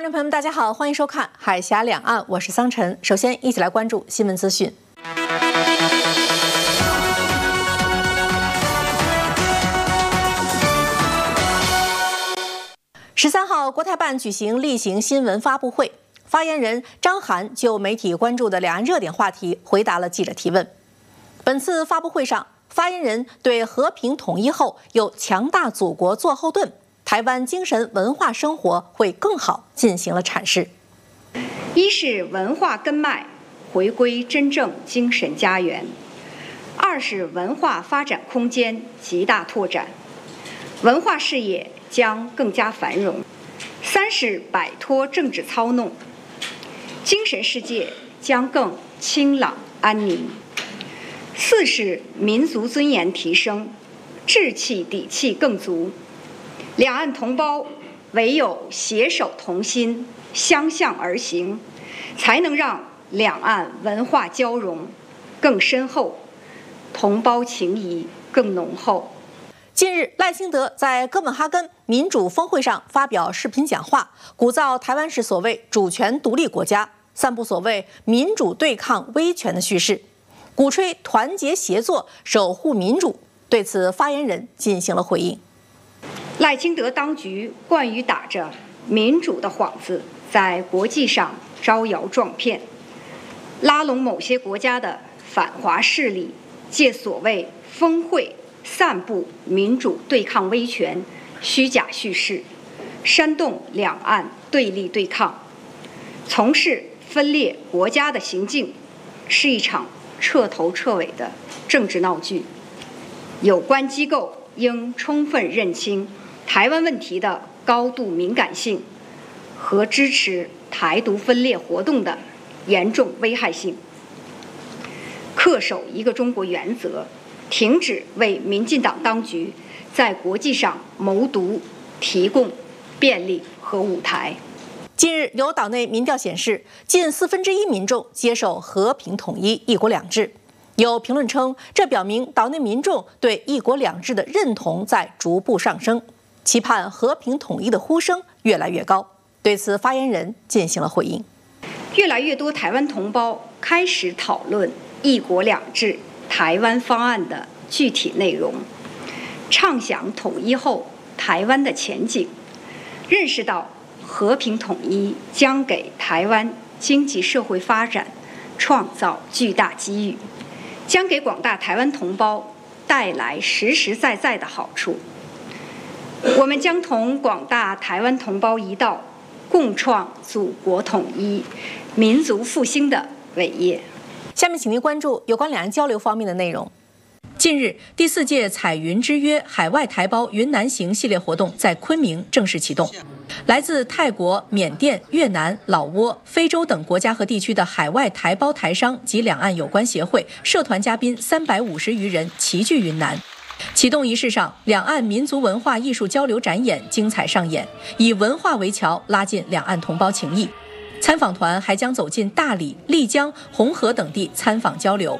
观众朋友们，大家好，欢迎收看《海峡两岸》，我是桑晨。首先，一起来关注新闻资讯。13号，国台办举行例行新闻发布会，发言人张涵就媒体关注的两岸热点话题回答了记者提问。本次发布会上，发言人对和平统一后有强大祖国做后盾，台湾精神文化生活会更好进行了阐释。 一是文化根脉回归真正精神家园，二是文化发展空间极大拓展，文化事业将更加繁荣；三是摆脱政治操弄，精神世界将更清朗安宁；四是民族尊严提升，志气底气更足。两岸同胞唯有携手同心，相向而行，才能让两岸文化交融更深厚，同胞情谊更浓厚。 近日，赖清德在哥本哈根民主峰会上发表视频讲话，鼓噪台湾是所谓主权独立国家，散布所谓民主对抗威权的叙事，鼓吹团结协作守护民主。对此，发言人进行了回应。 赖清德当局惯于打着民主的幌子，在国际上招摇撞骗，拉拢某些国家的反华势力，借所谓峰会散布民主对抗威权虚假叙事，煽动两岸对立对抗，从事分裂国家的行径，是一场彻头彻尾的政治闹剧。有关机构应充分认清台湾问题的高度敏感性和支持台独分裂活动的严重危害性，恪守一个中国原则，停止为民进党当局在国际上谋独提供便利和舞台。 近日，有岛内民调显示，近1/4民众接受和平统一、一国两制。有评论称，这表明岛内民众对一国两制的认同在逐步上升，期盼和平统一的呼声越来越高。对此，发言人进行了回应。 越来越多台湾同胞开始讨论一国两制台湾方案的具体内容，畅想统一后台湾的前景，认识到和平统一将给台湾经济社会发展创造巨大机遇，将给广大台湾同胞带来实实在在的好处。我们将同广大台湾同胞一道，共创祖国统一、民族复兴的伟业。 下面请您关注有关两岸交流方面的内容。近日，第4届彩云之约海外台胞云南行系列活动在昆明正式启动。来自泰国、缅甸、越南、老挝、非洲等国家和地区的海外台胞台商及两岸有关协会、社团嘉宾350余人齐聚云南。启动仪式上，两岸民族文化艺术交流展演精彩上演，以文化为桥，拉近两岸同胞情谊。参访团还将走进大理、丽江、红河等地参访交流。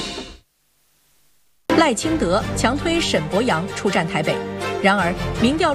赖清德强推沈伯洋出战台北，然而民调